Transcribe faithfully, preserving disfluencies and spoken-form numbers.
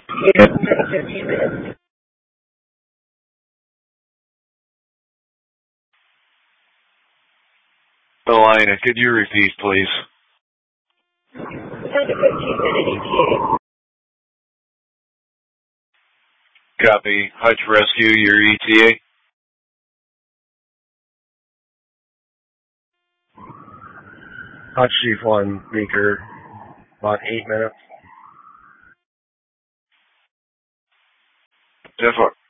Yeah, fifteen minutes. Elena, could you repeat, please? ten to fifteen minute E T A. Copy. Hutch Rescue, your E T A? Hutch Chief one, Meeker, about eight minutes. Jeff,